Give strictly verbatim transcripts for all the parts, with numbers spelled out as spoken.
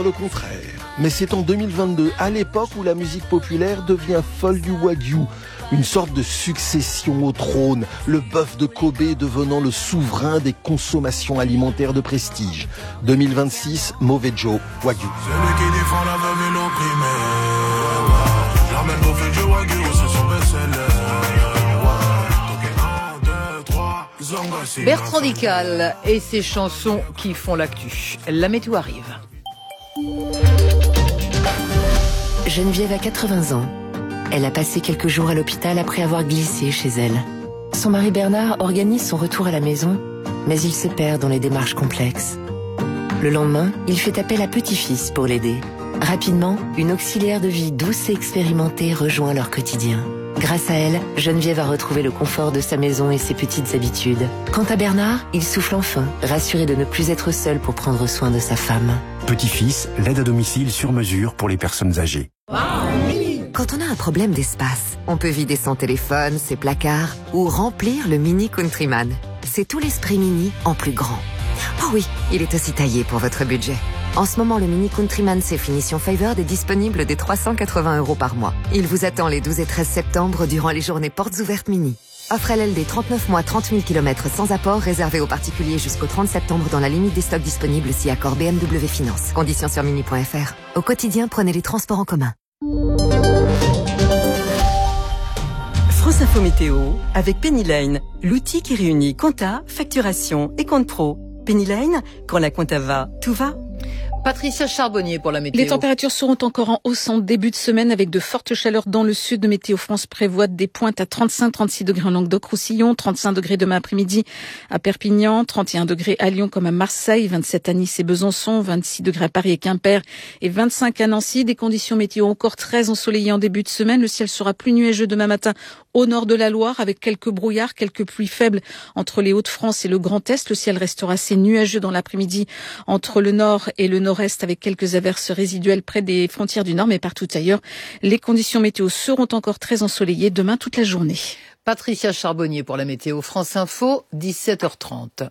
Le contraire. Mais c'est en deux mille vingt-deux, à l'époque où la musique populaire devient folle du Wagyu. Une sorte de succession au trône, le bœuf de Kobe devenant le souverain des consommations alimentaires de prestige. deux mille vingt-six, Mauvais Joe, Wagyu. Celui qui défend la veuve et l'opprimé. Je ramène au fait du Wagyu, c'est son best-seller. Bertrand Dical et ses chansons qui font l'actu. La météo arrive. Geneviève a quatre-vingts ans. Elle a passé quelques jours à l'hôpital après avoir glissé chez elle. Son mari Bernard organise son retour à la maison, mais il se perd dans les démarches complexes. Le lendemain, il fait appel à petit-fils pour l'aider. Rapidement, une auxiliaire de vie douce et expérimentée rejoint leur quotidien. Grâce à elle, Geneviève a retrouvé le confort de sa maison et ses petites habitudes. Quant à Bernard, il souffle enfin, rassuré de ne plus être seul pour prendre soin de sa femme. Petit-fils, l'aide à domicile sur mesure pour les personnes âgées. Quand on a un problème d'espace, on peut vider son téléphone, ses placards ou remplir le Mini Countryman. C'est tout l'esprit Mini en plus grand. Oh oui, il est aussi taillé pour votre budget. En ce moment, le Mini Countryman C Finition Favored est disponible dès trois cent quatre-vingts euros par mois. Il vous attend les douze et treize septembre durant les journées portes ouvertes Mini. Offre L L D trente-neuf mois, trente mille kilomètres sans apport, réservé aux particuliers jusqu'au trente septembre dans la limite des stocks disponibles si accord B M W Finance. Conditions sur mini point f r. Au quotidien, prenez les transports en commun. France Info Météo avec Penny Lane, l'outil qui réunit compta, facturation et compte pro. Penny Lane, quand la compta va, tout va. Patricia Charbonnier pour la météo. Les températures seront encore en hausse en début de semaine avec de fortes chaleurs dans le sud. Météo France prévoit des pointes à trente-cinq trente-six degrés en Languedoc-Roussillon, trente-cinq degrés demain après-midi à Perpignan, trente et un degrés à Lyon comme à Marseille, vingt-sept à Nice et Besançon, vingt-six degrés à Paris et Quimper et vingt-cinq à Nancy. Des conditions météo encore très ensoleillées en début de semaine. Le ciel sera plus nuageux demain matin au nord de la Loire avec quelques brouillards, quelques pluies faibles entre les Hauts-de-France et le Grand Est. Le ciel restera assez nuageux dans l'après-midi entre le nord et le nord-est avec quelques averses résiduelles près des frontières du nord, mais partout ailleurs. Les conditions météo seront encore très ensoleillées demain toute la journée. Patricia Charbonnier pour la météo. France Info, dix-sept heures trente.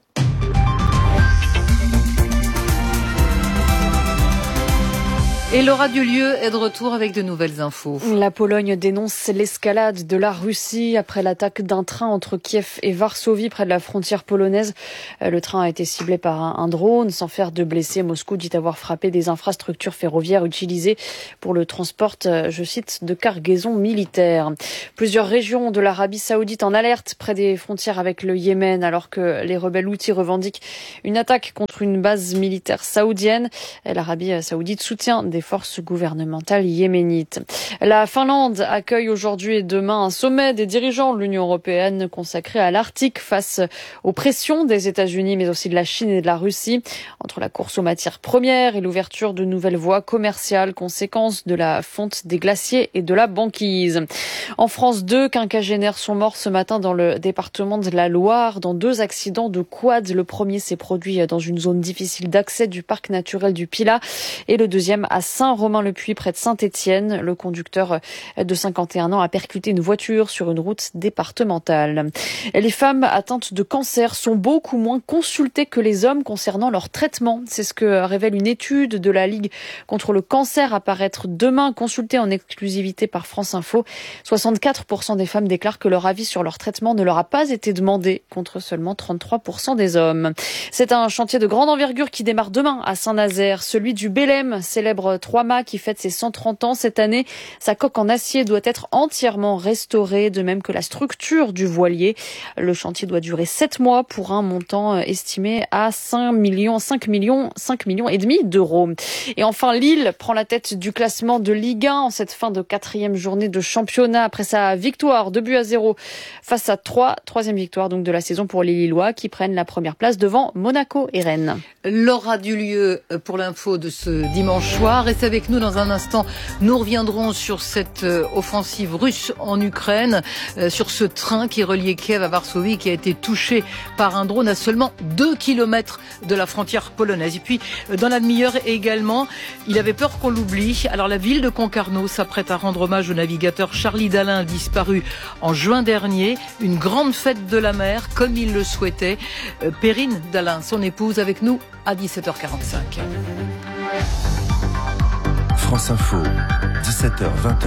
Et Laura Dulieu est de retour avec de nouvelles infos. La Pologne dénonce l'escalade de la Russie après l'attaque d'un train entre Kiev et Varsovie près de la frontière polonaise. Le train a été ciblé par un drone sans faire de blessés. Moscou dit avoir frappé des infrastructures ferroviaires utilisées pour le transport, je cite, de cargaisons militaires. Plusieurs régions de l'Arabie Saoudite en alerte près des frontières avec le Yémen alors que les rebelles houthis revendiquent une attaque contre une base militaire saoudienne. L'Arabie Saoudite soutient des forces gouvernementales yéménites. La Finlande accueille aujourd'hui et demain un sommet des dirigeants de l'Union européenne consacré à l'Arctique face aux pressions des États-Unis mais aussi de la Chine et de la Russie. Entre la course aux matières premières et l'ouverture de nouvelles voies commerciales, conséquence de la fonte des glaciers et de la banquise. En France, deux quinquagénaires sont morts ce matin dans le département de la Loire dans deux accidents de quad. Le premier s'est produit dans une zone difficile d'accès du parc naturel du Pilat et le deuxième à Saint-Romain-le-Puy, près de Saint-Étienne. Le conducteur de cinquante et un ans a percuté une voiture sur une route départementale. Et les femmes atteintes de cancer sont beaucoup moins consultées que les hommes concernant leur traitement. C'est ce que révèle une étude de la Ligue contre le cancer à paraître demain, consultée en exclusivité par France Info. soixante-quatre pour cent des femmes déclarent que leur avis sur leur traitement ne leur a pas été demandé, contre seulement trente-trois pour cent des hommes. C'est un chantier de grande envergure qui démarre demain à Saint-Nazaire, celui du Bélem, célèbre trois-mâts qui fête ses cent trente ans cette année. Sa coque en acier doit être entièrement restaurée, de même que la structure du voilier. Le chantier doit durer sept mois pour un montant estimé à cinq millions, cinq millions, cinq millions et demi d'euros. Et enfin, Lille prend la tête du classement de Ligue un en cette fin de quatrième journée de championnat après sa victoire deux buts à zéro face à Troyes. Troisième victoire donc de la saison pour les Lillois qui prennent la première place devant Monaco et Rennes. Laura Dulieu pour l'info de ce dimanche soir. Restez avec nous dans un instant. Nous reviendrons sur cette offensive russe en Ukraine, euh, sur ce train qui reliait Kiev à Varsovie, qui a été touché par un drone à seulement deux kilomètres de la frontière polonaise. Et puis, dans la demi-heure également, il avait peur qu'on l'oublie. Alors, la ville de Concarneau s'apprête à rendre hommage au navigateur Charlie Dalin, disparu en juin dernier. Une grande fête de la mer, comme il le souhaitait. Euh, Perrine Dalin, son épouse, avec nous à dix-sept heures quarante-cinq. France Info, dix-sept heures vingt.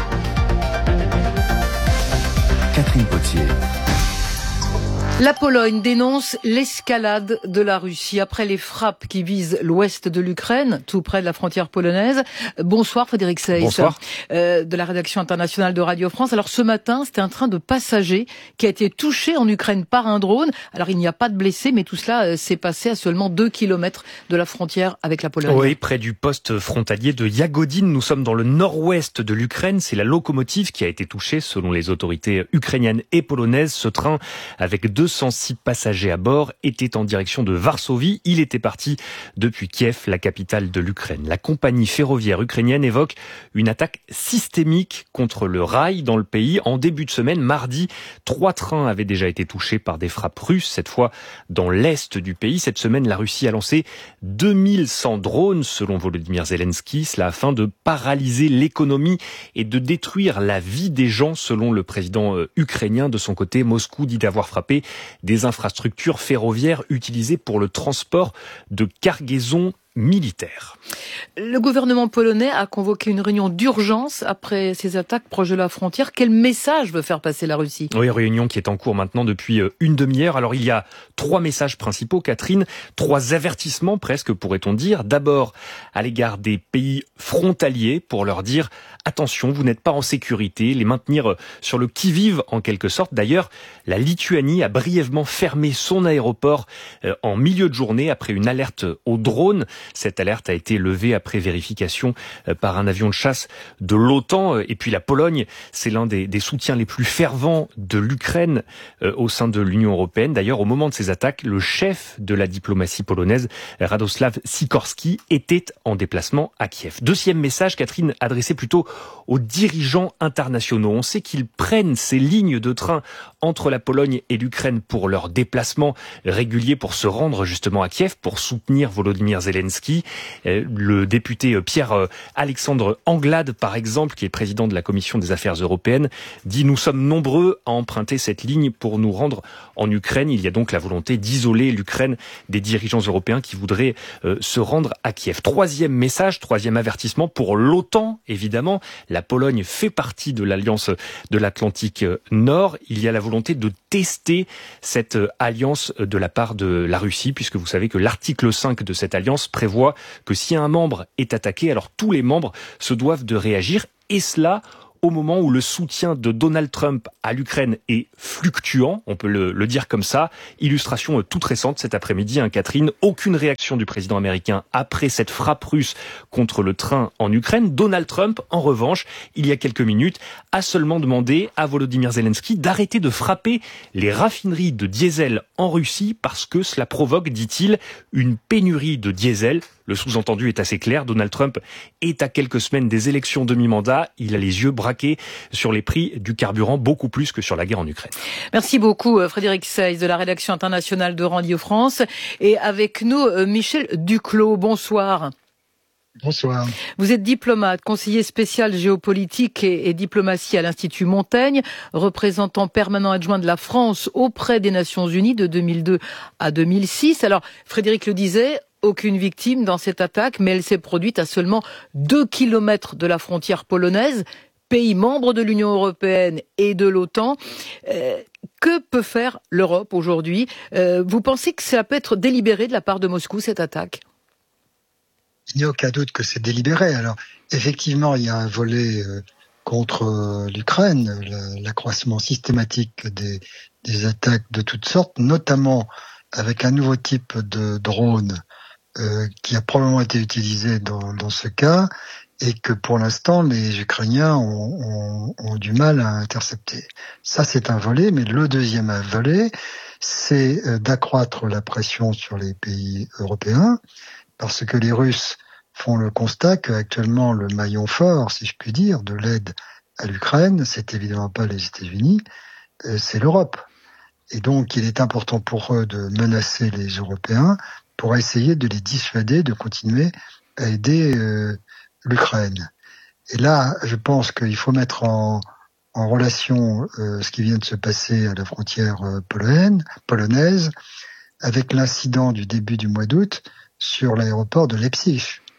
Catherine Potier. La Pologne dénonce l'escalade de la Russie après les frappes qui visent l'ouest de l'Ukraine, tout près de la frontière polonaise. Bonsoir Frédéric Seyss. Bonsoir. Euh, de la rédaction internationale de Radio France. Alors ce matin, c'était un train de passagers qui a été touché en Ukraine par un drone. Alors il n'y a pas de blessés, mais tout cela euh, s'est passé à seulement deux kilomètres de la frontière avec la Pologne. Oui, près du poste frontalier de Yagodine. Nous sommes dans le nord-ouest de l'Ukraine. C'est la locomotive qui a été touchée selon les autorités ukrainiennes et polonaises. Ce train, avec deux cent six passagers à bord, était en direction de Varsovie. Il était parti depuis Kiev, la capitale de l'Ukraine. La compagnie ferroviaire ukrainienne évoque une attaque systémique contre le rail dans le pays. En début de semaine, mardi, trois trains avaient déjà été touchés par des frappes russes, cette fois dans l'est du pays. Cette semaine, la Russie a lancé deux mille cent drones, selon Volodymyr Zelensky, cela afin de paralyser l'économie et de détruire la vie des gens, selon le président ukrainien. De son côté, Moscou dit d'avoir frappé des infrastructures ferroviaires utilisées pour le transport de cargaisons militaires. Le gouvernement polonais a convoqué une réunion d'urgence après ces attaques proches de la frontière. Quel message veut faire passer la Russie ? Oui, réunion qui est en cours maintenant depuis une demi-heure. Alors il y a trois messages principaux, Catherine, trois avertissements presque pourrait-on dire. D'abord à l'égard des pays frontaliers pour leur dire attention, vous n'êtes pas en sécurité, les maintenir sur le qui-vive en quelque sorte. D'ailleurs, la Lituanie a brièvement fermé son aéroport en milieu de journée après une alerte au drone. Cette alerte a été levée après vérification par un avion de chasse de l'OTAN. Et puis la Pologne, c'est l'un des, des soutiens les plus fervents de l'Ukraine euh, au sein de l'Union européenne. D'ailleurs, au moment de ces attaques, le chef de la diplomatie polonaise, Radosław Sikorski, était en déplacement à Kiev. Deuxième message, Catherine, adressé plutôt aux dirigeants internationaux. On sait qu'ils prennent ces lignes de train entre la Pologne et l'Ukraine pour leurs déplacements réguliers pour se rendre justement à Kiev, pour soutenir Volodymyr Zelensky. Le député Pierre-Alexandre Anglade, par exemple, qui est président de la Commission des Affaires européennes, dit « Nous sommes nombreux à emprunter cette ligne pour nous rendre en Ukraine ». Il y a donc la volonté d'isoler l'Ukraine des dirigeants européens qui voudraient euh, se rendre à Kiev. Troisième message, troisième avertissement pour l'OTAN, évidemment. La Pologne fait partie de l'Alliance de l'Atlantique Nord. Il y a la volonté de tester cette alliance de la part de la Russie, puisque vous savez que l'article cinq de cette alliance prévoit que si un membre est attaqué, alors tous les membres se doivent de réagir, et cela au moment où le soutien de Donald Trump à l'Ukraine est fluctuant, on peut le, le dire comme ça. Illustration toute récente cet après-midi, hein, Catherine, aucune réaction du président américain après cette frappe russe contre le train en Ukraine. Donald Trump, en revanche, il y a quelques minutes, a seulement demandé à Volodymyr Zelensky d'arrêter de frapper les raffineries de diesel en Russie parce que cela provoque, dit-il, une pénurie de diesel. Le sous-entendu est assez clair. Donald Trump est à quelques semaines des élections demi-mandat. Il a les yeux braqués sur les prix du carburant, beaucoup plus que sur la guerre en Ukraine. Merci beaucoup Frédéric Seyss de la rédaction internationale de Radio France. Et avec nous, Michel Duclos. Bonsoir. Bonsoir. Vous êtes diplomate, conseiller spécial géopolitique et, et diplomatie à l'Institut Montaigne, représentant permanent adjoint de la France auprès des Nations Unies de deux mille deux à deux mille six. Alors, Frédéric le disait, aucune victime dans cette attaque, mais elle s'est produite à seulement deux kilomètres de la frontière polonaise, pays membre de l'Union européenne et de l'OTAN. Euh, que peut faire l'Europe aujourd'hui ? euh, Vous pensez que ça peut être délibéré de la part de Moscou, cette attaque ? Il n'y a aucun doute que c'est délibéré. Alors, effectivement, il y a un volet euh, contre euh, l'Ukraine, le, l'accroissement systématique des, des attaques de toutes sortes, notamment avec un nouveau type de drone euh, qui a probablement été utilisé dans, dans ce cas et que pour l'instant les Ukrainiens ont, ont, ont du mal à intercepter. Ça, c'est un volet, mais le deuxième volet, c'est euh, d'accroître la pression sur les pays européens, parce que les Russes font le constat qu'actuellement le maillon fort, si je puis dire, de l'aide à l'Ukraine, c'est évidemment pas les États-Unis, euh, c'est l'Europe. Et donc, il est important pour eux de menacer les Européens pour essayer de les dissuader de continuer à aider euh, l'Ukraine. Et là, je pense qu'il faut mettre en, en relation euh, ce qui vient de se passer à la frontière euh, polonaise, polonaise avec l'incident du début du mois d'août sur l'aéroport de Leipzig,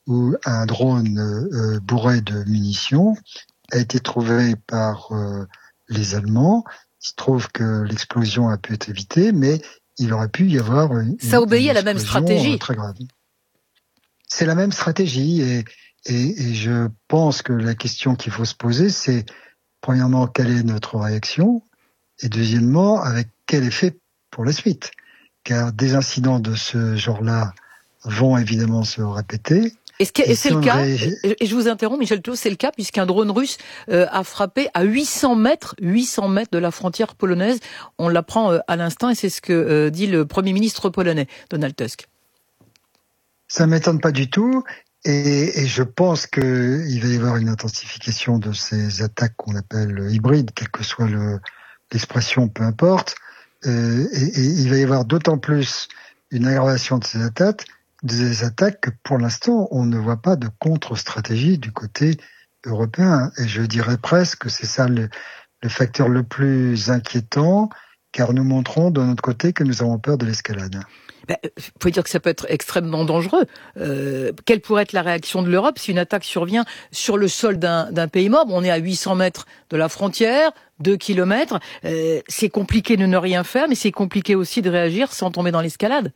où un drone euh, bourré de munitions a été trouvé par euh, les Allemands. Il se trouve que l'explosion a pu être évitée, mais il aurait pu y avoir une, ça obéit une à la même stratégie. Très grave. C'est la même stratégie et, et, et je pense que la question qu'il faut se poser, c'est premièrement, quelle est notre réaction et deuxièmement, avec quel effet pour la suite. Car des incidents de ce genre-là vont évidemment se répéter. Est-ce que, et et c'est si le cas, ré... et je vous interromps, Michel Taulot, c'est le cas puisqu'un drone russe euh, a frappé à huit cents mètres, huit cents mètres de la frontière polonaise. On l'apprend euh, à l'instant et c'est ce que euh, dit le Premier ministre polonais, Donald Tusk. Ça m'étonne pas du tout et, et je pense qu'il va y avoir une intensification de ces attaques qu'on appelle hybrides, quelle que soit le, l'expression, peu importe. Euh, et, et il va y avoir d'autant plus une aggravation de ces attaques des attaques que pour l'instant, on ne voit pas de contre-stratégie du côté européen. Et je dirais presque que c'est ça le, le facteur le plus inquiétant, car nous montrons de notre côté que nous avons peur de l'escalade. Ben, faut dire que ça peut être extrêmement dangereux. Euh, quelle pourrait être la réaction de l'Europe si une attaque survient sur le sol d'un, d'un pays mort? On est à huit cents mètres de la frontière, deux kilomètres. Euh, c'est compliqué de ne rien faire, mais c'est compliqué aussi de réagir sans tomber dans l'escalade.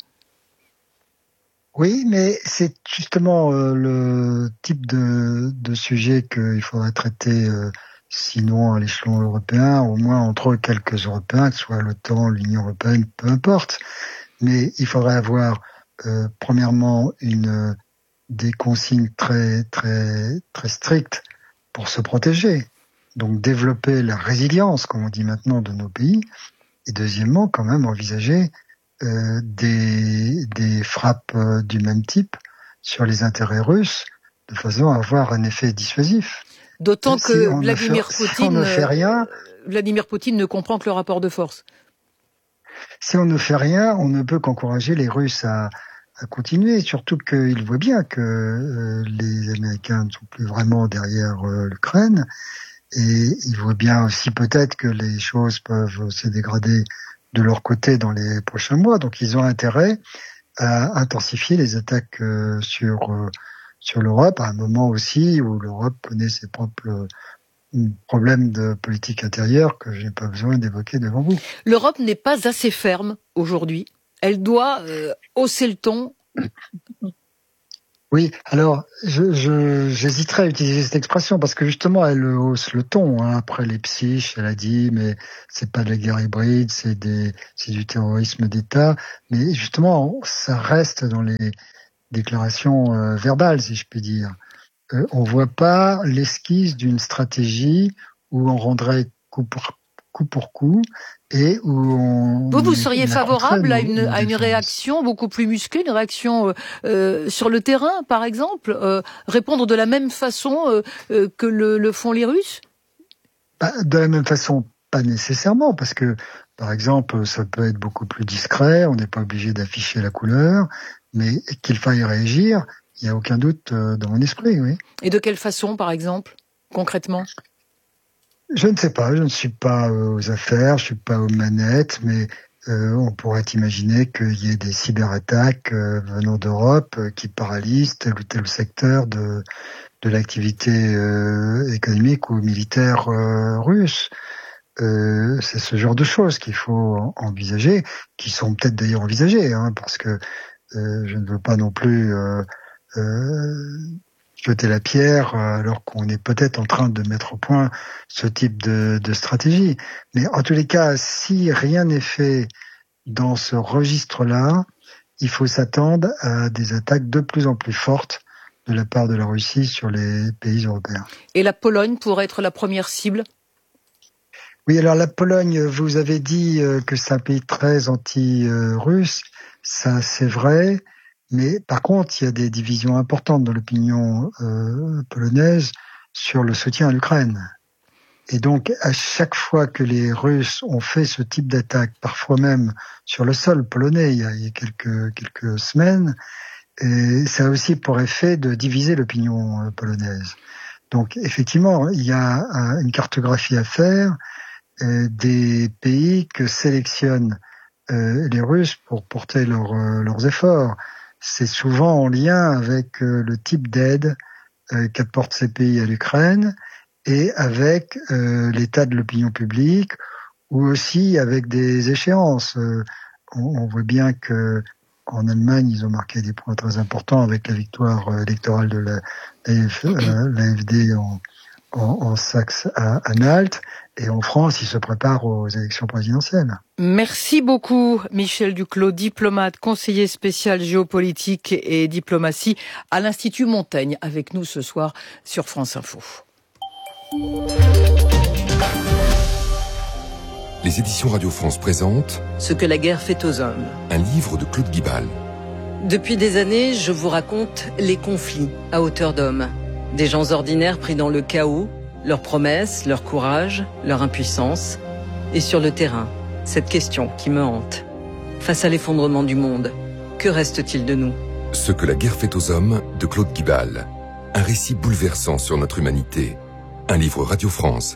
Oui, mais c'est justement euh, le type de, de sujet qu'il faudrait traiter, euh, sinon à l'échelon européen, au moins entre quelques Européens, que ce soit l'OTAN, l'Union européenne, peu importe. Mais il faudrait avoir, euh, premièrement, une des consignes très très très strictes pour se protéger. Donc développer la résilience, comme on dit maintenant, de nos pays. Et deuxièmement, quand même envisager Euh, des, des frappes euh, du même type sur les intérêts russes, de façon à avoir un effet dissuasif. D'autant si que Vladimir fait, Poutine, si on ne fait rien, Vladimir Poutine ne comprend que le rapport de force. Si on ne fait rien, on ne peut qu'encourager les Russes à, à continuer, surtout qu'ils voient bien que euh, les Américains ne sont plus vraiment derrière euh, l'Ukraine, et ils voient bien aussi peut-être que les choses peuvent se dégrader de leur côté dans les prochains mois. Donc ils ont intérêt à intensifier les attaques euh, sur euh, sur l'Europe, à un moment aussi où l'Europe connaît ses propres euh, problèmes de politique intérieure que je n'ai pas besoin d'évoquer devant vous. L'Europe n'est pas assez ferme aujourd'hui. Elle doit euh, hausser le ton. Oui, alors je, je, j'hésiterais à utiliser cette expression parce que justement elle hausse le ton. Hein. Après Leipzig, elle a dit mais c'est pas de la guerre hybride, c'est des, c'est du terrorisme d'État. Mais justement, ça reste dans les déclarations euh, verbales, si je puis dire. Euh, on voit pas l'esquisse d'une stratégie où on rendrait coup pour coup pour coup et où on... Vous, vous seriez favorable à une, à une réaction beaucoup plus musclée, une réaction euh, sur le terrain, par exemple, euh, répondre de la même façon euh, euh, que le, le font les Russes? Bah, de la même façon, pas nécessairement, parce que, par exemple, ça peut être beaucoup plus discret, on n'est pas obligé d'afficher la couleur, mais qu'il faille réagir, il n'y a aucun doute euh, dans mon esprit, oui. Et de quelle façon, par exemple, concrètement? Je ne sais pas, je ne suis pas aux affaires, je suis pas aux manettes, mais euh, on pourrait imaginer qu'il y ait des cyberattaques euh, venant d'Europe euh, qui paralysent tel ou tel secteur de, de l'activité euh, économique ou militaire euh, russe. Euh, c'est ce genre de choses qu'il faut envisager, qui sont peut-être d'ailleurs envisagées, hein, parce que euh, je ne veux pas non plus... Euh, euh, jeter la pierre alors qu'on est peut-être en train de mettre au point ce type de, de stratégie. Mais en tous les cas, si rien n'est fait dans ce registre-là, il faut s'attendre à des attaques de plus en plus fortes de la part de la Russie sur les pays européens. Et la Pologne pourrait être la première cible? Oui, alors la Pologne, vous avez dit que c'est un pays très anti-russe. Ça, c'est vrai. Mais par contre, il y a des divisions importantes dans l'opinion euh, polonaise sur le soutien à l'Ukraine. Et donc, à chaque fois que les Russes ont fait ce type d'attaque, parfois même sur le sol polonais, il y a, il y a quelques, quelques semaines, et ça a aussi pour effet de diviser l'opinion euh, polonaise. Donc, effectivement, il y a un, une cartographie à faire euh, des pays que sélectionnent euh, les Russes pour porter leur, euh, leurs efforts. c'est souvent en lien avec euh, le type d'aide euh, qu'apportent ces pays à l'Ukraine et avec euh, l'état de l'opinion publique ou aussi avec des échéances. Euh, on, on voit bien que en Allemagne, ils ont marqué des points très importants avec la victoire euh, électorale de la, la, F, euh, la F D en, en, en Saxe-Anhalt. Et en France, ils se préparent aux élections présidentielles. Merci beaucoup, Michel Duclos, diplomate, conseiller spécial géopolitique et diplomatie à l'Institut Montaigne, avec nous ce soir sur France Info. Les éditions Radio France présentent Ce que la guerre fait aux hommes. Un livre de Claude Guibal. Depuis des années, je vous raconte les conflits à hauteur d'homme. Des gens ordinaires pris dans le chaos, leurs promesses, leur courage, leur impuissance. Et sur le terrain, cette question qui me hante. Face à l'effondrement du monde, que reste-t-il de nous ? Ce que la guerre fait aux hommes de Claude Guibal. Un récit bouleversant sur notre humanité. Un livre Radio France.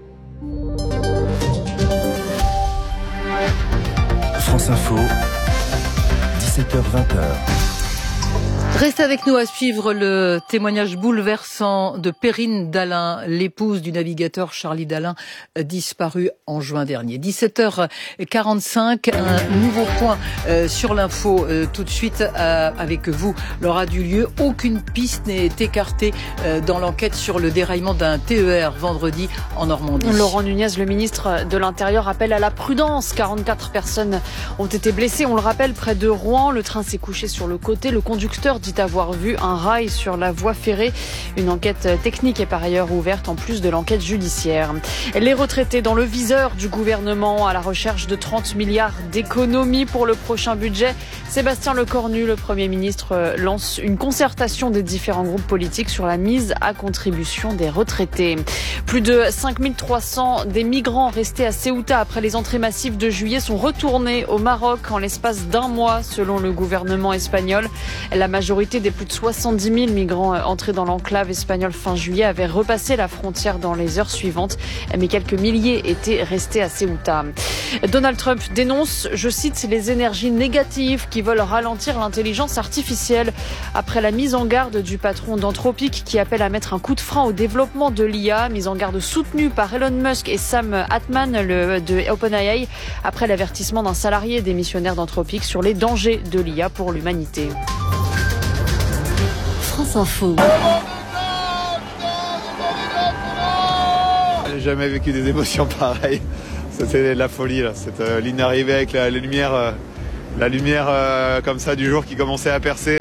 France Info, dix-sept heures vingt. Restez avec nous à suivre le témoignage bouleversant de Perrine Dallin, l'épouse du navigateur Charlie Dallin, disparu en juin dernier. dix-sept heures quarante-cinq, un nouveau point euh, sur l'info euh, tout de suite euh, avec vous, Laura Dulieu. Aucune piste n'est écartée euh, dans l'enquête sur le déraillement d'un T E R vendredi en Normandie. Laurent Nunez, le ministre de l'Intérieur, appelle à la prudence. quarante-quatre personnes ont été blessées. On le rappelle, près de Rouen, le train s'est couché sur le côté. Le conducteur dit avoir vu un rail sur la voie ferrée. Une enquête technique est par ailleurs ouverte en plus de l'enquête judiciaire. Les retraités dans le viseur du gouvernement à la recherche de trente milliards d'économies pour le prochain budget. Sébastien Lecornu, le Premier ministre, lance une concertation des différents groupes politiques sur la mise à contribution des retraités. Plus de cinq mille trois cents des migrants restés à Ceuta après les entrées massives de juillet sont retournés au Maroc en l'espace d'un mois selon le gouvernement espagnol. La majorité des plus de soixante-dix mille migrants entrés dans l'enclave espagnole fin juillet avaient repassé la frontière dans les heures suivantes, mais quelques milliers étaient restés à Ceuta. Donald Trump dénonce, je cite, les énergies négatives qui veulent ralentir l'intelligence artificielle après la mise en garde du patron d'Anthropic qui appelle à mettre un coup de frein au développement de l'I A, mise en garde soutenue par Elon Musk et Sam Altman le, de OpenAI après l'avertissement d'un salarié démissionnaire d'Anthropic sur les dangers de l'I A pour l'humanité. France Info. J'ai jamais vécu des émotions pareilles. C'était de la folie là. Cette euh, ligne d'arrivée avec la, la lumière, euh, la lumière euh, comme ça du jour qui commençait à percer.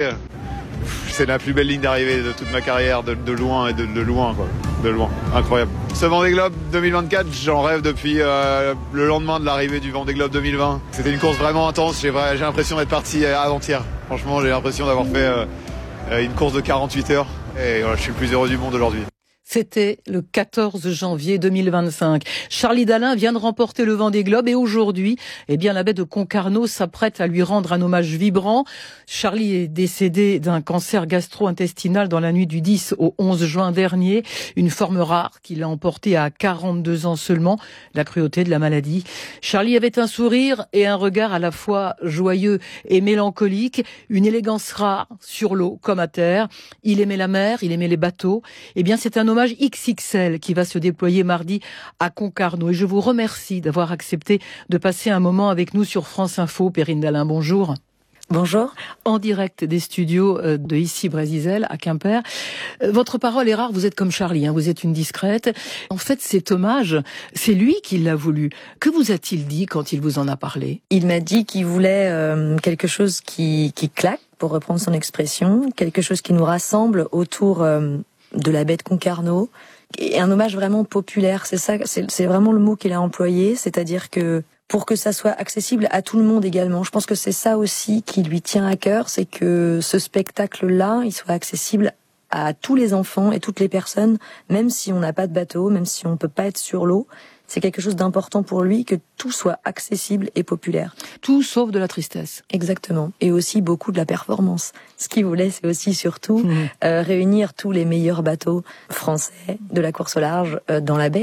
C'est la plus belle ligne d'arrivée de toute ma carrière, de, de loin et de, de loin quoi, de loin, incroyable. Ce Vendée Globe deux mille vingt-quatre, j'en rêve depuis euh, le lendemain de l'arrivée du Vendée Globe deux mille vingt. C'était une course vraiment intense. J'ai, j'ai l'impression d'être parti avant-hier. Franchement, j'ai l'impression d'avoir fait euh, une course de quarante-huit heures et voilà, je suis le plus heureux du monde aujourd'hui. C'était le quatorze janvier deux mille vingt-cinq. Charlie Dallin vient de remporter le Vendée Globe et aujourd'hui, eh bien, la baie de Concarneau s'apprête à lui rendre un hommage vibrant. Charlie est décédé d'un cancer gastro-intestinal dans la nuit du dix au onze juin dernier. Une forme rare qu'il a emporté à quarante-deux ans seulement, la cruauté de la maladie. Charlie avait un sourire et un regard à la fois joyeux et mélancolique, une élégance rare sur l'eau comme à terre. Il aimait la mer, il aimait les bateaux. Eh bien, c'est un hommage X X L qui va se déployer mardi à Concarneau. Et je vous remercie d'avoir accepté de passer un moment avec nous sur France Info. Perrine Dallin, bonjour. Bonjour. En direct des studios de ici Brésisel à Quimper. Votre parole est rare, vous êtes comme Charlie, hein, vous êtes une discrète. En fait, cet hommage, c'est lui qui l'a voulu. Que vous a-t-il dit quand il vous en a parlé ? Il m'a dit qu'il voulait euh, quelque chose qui, qui claque, pour reprendre son expression, quelque chose qui nous rassemble autour euh, de la baie de Concarneau, et un hommage vraiment populaire. C'est ça, c'est, c'est vraiment le mot qu'il a employé, c'est-à-dire que pour que ça soit accessible à tout le monde également. Je pense que c'est ça aussi qui lui tient à cœur, c'est que ce spectacle-là, il soit accessible à tous les enfants et toutes les personnes, même si on n'a pas de bateau, même si on peut pas être sur l'eau. C'est quelque chose d'important pour lui, que tout soit accessible et populaire. Tout sauf de la tristesse. Exactement. Et aussi beaucoup de la performance. Ce qu'il voulait, c'est aussi surtout mmh. euh, réunir tous les meilleurs bateaux français de la course au large euh, dans la baie.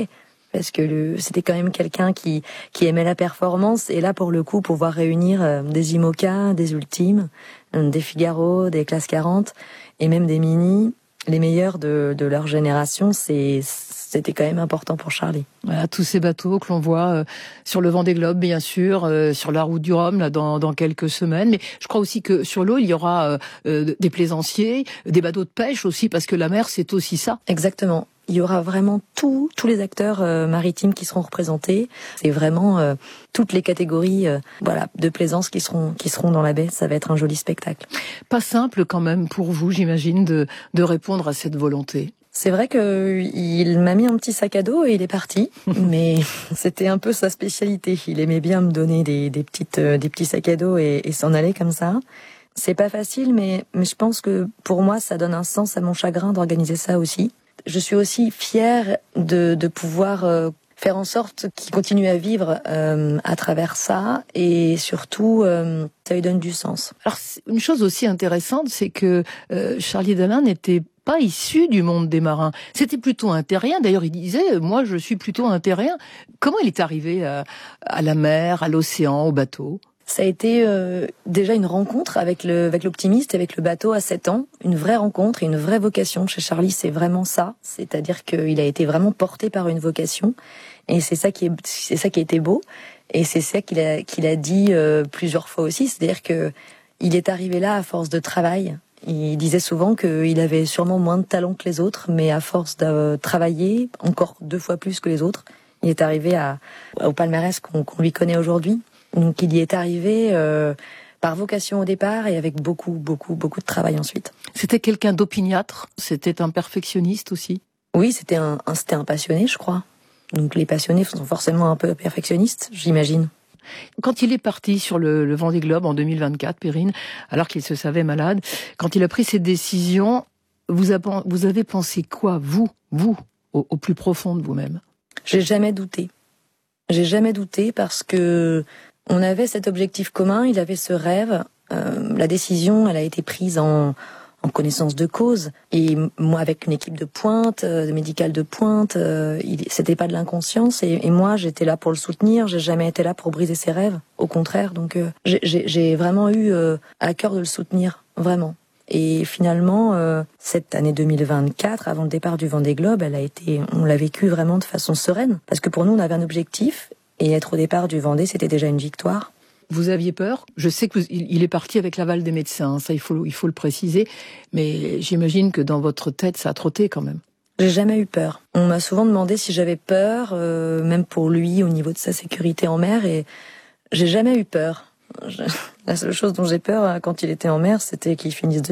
parce que le, c'était quand même quelqu'un qui, qui aimait la performance. Et là, pour le coup, pouvoir réunir euh, des IMOCA, des Ultimes, euh, des Figaro, des Classes quarante et même des Mini, les meilleurs de, de leur génération, c'est, c'était quand même important pour Charlie. Voilà, tous ces bateaux que l'on voit euh, sur le Vendée Globe, bien sûr, euh, sur la route du Rhum, là, dans, dans quelques semaines. Mais je crois aussi que sur l'eau, il y aura euh, euh, des plaisanciers, des bateaux de pêche aussi, parce que la mer, c'est aussi ça. Exactement. Il y aura vraiment tous tous les acteurs euh, maritimes qui seront représentés. C'est vraiment euh, toutes les catégories euh, voilà, de plaisance qui seront qui seront dans la baie. Ça va être un joli spectacle. Pas simple quand même pour vous, j'imagine, de, de répondre à cette volonté. C'est vrai que il m'a mis un petit sac à dos et il est parti, mais c'était un peu sa spécialité. Il aimait bien me donner des, des petites euh, des petits sacs à dos et, et s'en aller comme ça. C'est pas facile, mais mais je pense que pour moi, ça donne un sens à mon chagrin d'organiser ça aussi. Je suis aussi fière de, de pouvoir euh, faire en sorte qu'il continue à vivre euh, à travers ça, et surtout, euh, ça lui donne du sens. Alors, une chose aussi intéressante, c'est que euh, Charlie Dalin n'était pas issu du monde des marins. C'était plutôt un terrien. D'ailleurs, il disait, moi, je suis plutôt un terrien. Comment il est arrivé à, à la mer, à l'océan, au bateau ? Ça a été euh, déjà une rencontre avec le avec l'Optimiste, avec le bateau à sept ans, une vraie rencontre et une vraie vocation. Chez Charlie, c'est vraiment ça, c'est-à-dire qu'il a été vraiment porté par une vocation, et c'est ça qui est c'est ça qui a été beau, et c'est ça qu'il a qu'il a dit euh, plusieurs fois aussi, c'est-à-dire que il est arrivé là à force de travail. Il disait souvent qu'il avait sûrement moins de talent que les autres, mais à force de travailler encore deux fois plus que les autres, il est arrivé à au palmarès qu'on, qu'on lui connaît aujourd'hui. Donc il y est arrivé euh, par vocation au départ et avec beaucoup, beaucoup, beaucoup de travail ensuite. C'était quelqu'un d'opiniâtre, c'était un perfectionniste aussi. Oui, c'était un, un, c'était un passionné, je crois. Donc les passionnés sont forcément un peu perfectionnistes, j'imagine. Quand il est parti sur le, le Vendée Globe en deux mille vingt-quatre, Perrine, alors qu'il se savait malade, quand il a pris cette décision, vous, a, vous avez pensé quoi, vous, vous, au, au plus profond de vous-même ? J'ai jamais douté. J'ai jamais douté parce que on avait cet objectif commun, il avait ce rêve. Euh, la décision, elle a été prise en, en connaissance de cause. Et moi, avec une équipe de pointe, euh, médicale de pointe, euh, il, c'était pas de l'inconscience. Et, et moi, j'étais là pour le soutenir. J'ai jamais été là pour briser ses rêves. Au contraire, donc euh, j'ai, j'ai, j'ai vraiment eu euh, à cœur de le soutenir, vraiment. Et finalement, euh, cette année deux mille vingt-quatre, avant le départ du Vendée Globe, elle a été, on l'a vécu vraiment de façon sereine, parce que pour nous, on avait un objectif. Et être au départ du Vendée, c'était déjà une victoire. Vous aviez peur ? Je sais qu'il est parti avec l'aval des médecins, ça il faut, il faut le préciser, mais j'imagine que dans votre tête, ça a trotté quand même. J'ai jamais eu peur. On m'a souvent demandé si j'avais peur, euh, même pour lui, au niveau de sa sécurité en mer, et j'ai jamais eu peur. Je... La seule chose dont j'ai peur quand il était en mer, c'était qu'il finisse de